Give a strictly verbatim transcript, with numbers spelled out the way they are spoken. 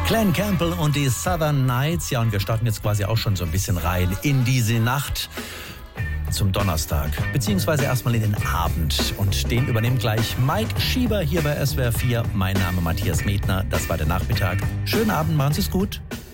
Glen Campbell und die Southern Nights. Ja, und wir starten jetzt quasi auch schon so ein bisschen rein in diese Nacht zum Donnerstag, beziehungsweise erstmal in den Abend. Und den übernimmt gleich Mike Schieber hier bei S W R vier. Mein Name Matthias Medner. Das war der Nachmittag. Schönen Abend, machen Sie es gut.